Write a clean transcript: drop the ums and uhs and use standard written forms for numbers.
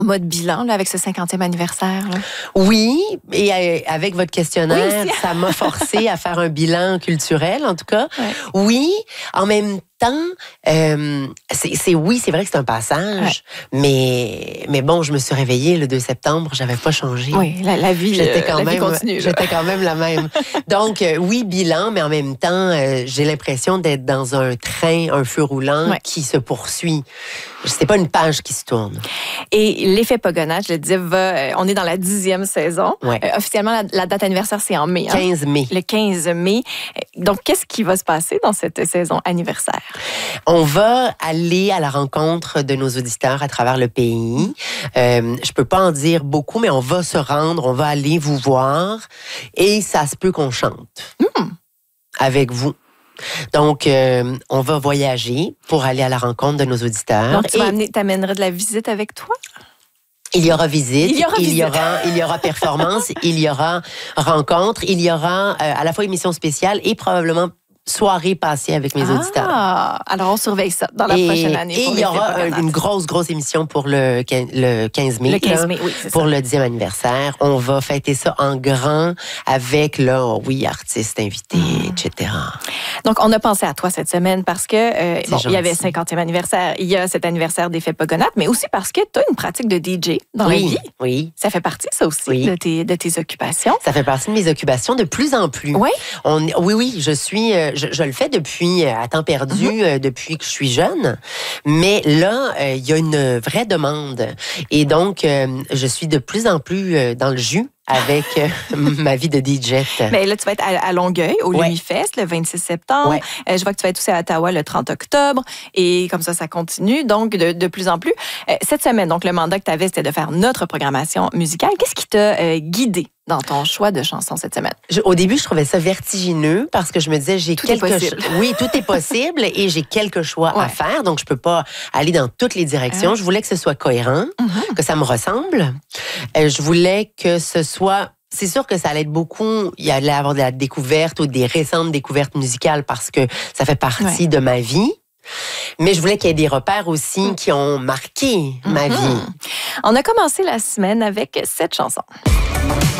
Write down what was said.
mode bilan là, avec ce 50e anniversaire? Là? Oui, et avec votre questionnaire, ça m'a forcé à faire un bilan culturel, en tout cas. Ouais. Oui, en même temps, c'est vrai que c'est un passage, mais bon, je me suis réveillée le 2 septembre, j'avais pas changé. Oui, la vie continue. J'étais quand même la même. Donc, oui, bilan, mais en même temps, j'ai l'impression d'être dans un train, un feu roulant qui se poursuit. C'est pas une page qui se tourne. Et l'effet Pogona, je le disais, on est dans la 10e saison. Officiellement, la date anniversaire, c'est en mai. 15 mai. Le 15 mai. Donc, qu'est-ce qui va se passer dans cette saison anniversaire? On va aller à la rencontre de nos auditeurs à travers le pays. Je peux pas en dire beaucoup, mais on va se rendre, on va aller vous voir et ça se peut qu'on chante avec vous. Donc, on va voyager pour aller à la rencontre de nos auditeurs. Donc, tu t'amèneras de la visite avec toi? Il y aura visite, il y aura performance, il y aura rencontre, il y aura à la fois émission spéciale et probablement soirée passée avec mes auditeurs. Alors on surveille ça dans la prochaine année. Et il y aura une grosse émission pour le 15 mai. Le 15 mai, oui, c'est pour ça. le 10e anniversaire. On va fêter ça en grand avec, artistes invités, etc. Donc, on a pensé à toi cette semaine parce que, il y avait 50e anniversaire, il y a cet anniversaire d'Effet Pogona, mais aussi parce que tu as une pratique de DJ dans la vie. Oui. Ça fait partie, ça aussi, de tes occupations. Ça fait partie de mes occupations de plus en plus. Oui? Oui, je suis... Je le fais depuis à temps perdu, depuis que je suis jeune. Mais là, il y a une vraie demande. Et donc, je suis de plus en plus dans le jus avec ma vie de DJ. Mais là, tu vas être à Longueuil, au Lumifest, le 26 septembre. Je vois que tu vas être aussi à Ottawa le 30 octobre. Et comme ça continue. Donc, de plus en plus. Cette semaine, donc, le mandat que tu avais, c'était de faire notre programmation musicale. Qu'est-ce qui t'a guidé dans ton choix de chansons cette semaine? Au début, je trouvais ça vertigineux parce que je me disais, oui, tout est possible et j'ai quelques choix à faire. Donc, je peux pas aller dans toutes les directions. Je voulais que ce soit cohérent, que ça me ressemble. Je voulais que ce soit... C'est sûr que ça allait être beaucoup, il allait avoir de la découverte ou des récentes découvertes musicales parce que ça fait partie de ma vie. Mais je voulais qu'il y ait des repères aussi qui ont marqué ma vie. On a commencé la semaine avec cette chanson.